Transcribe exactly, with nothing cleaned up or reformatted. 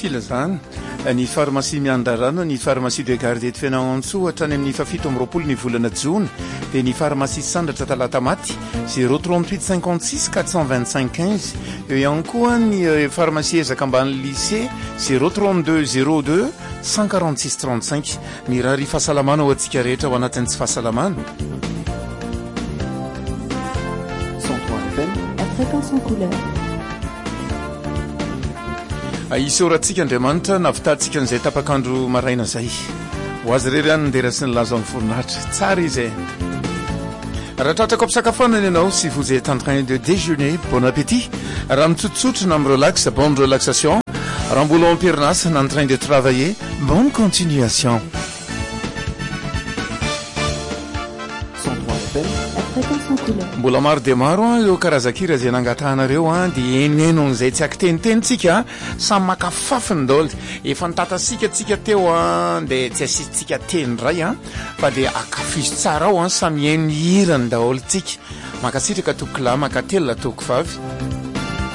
fila zany ny pharmacie miandarano ny pharmacie de garde de Fianarantsoa hatrany amin'ny fafito amby roapolo ny volana jona dia ny pharmacie sandratra talata maty zéro trente-huit cinquante-six quatre cent vingt-cinq quinze eo ihany koa ny pharmacie ezaka ambany lycée zéro trente-deux zéro deux cent quarante-six trente-cinq ny raha ry fahasalamana ho antsika rehetra ho anatin'ny tsy fahasalamana. Fréquence en couleur. Isoratsika Andriamanitra navitatsika an'izay tapakandro maraina zay ho azy rery any nderasy ny lazo amin'ny voninahitra tsara izy. Raha tratrako ampisakafoanana ianao si vous êtes en train de déjeuner, bon appétit. Raha mitsotsotra na mirelax, bonne relaxation. Raha mbola amperinasa na en train de travailler, bonne continuation. Mbola maro dia maro eo karazakira zay nangatahanareo a dia enenon'izay tsy akitenitenitsika samy makafafiny daholo efa nitatasika tsika teo a dia tsy asitsika teny ray a fa dia akafizo tsara ao a samy eny hirany daholo tsika makasitraka toko la makatelona toko vavy.